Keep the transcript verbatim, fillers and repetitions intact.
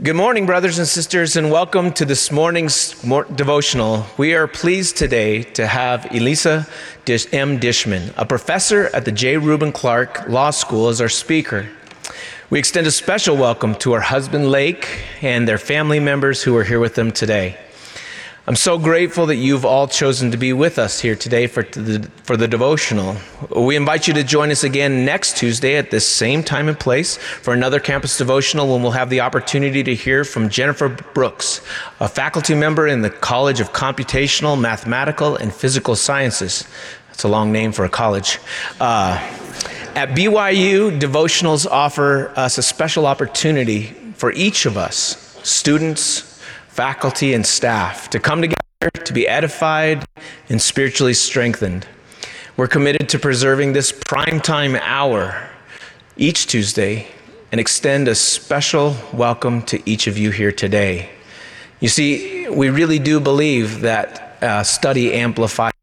Good morning, brothers and sisters, and welcome to this morning's devotional. We are pleased today to have Elisa M. Dishman, a professor at the J. Reuben Clark Law School, as our speaker. We extend a special welcome to her husband, Lake, and their family members who are here with them today. I'm so grateful that you've all chosen to be with us here today for the, for the devotional. We invite you to join us again next Tuesday at this same time and place for another campus devotional when we'll have the opportunity to hear from Jennifer Brooks, a faculty member in the College of Computational, Mathematical, and Physical Sciences. That's a long name for a college. Uh, at B Y U, devotionals offer us a special opportunity for each of us, students, faculty, and staff, to come together to be edified and spiritually strengthened. We're committed to preserving this primetime hour each Tuesday and extend a special welcome to each of you here today. You see, we really do believe that uh, study amplifies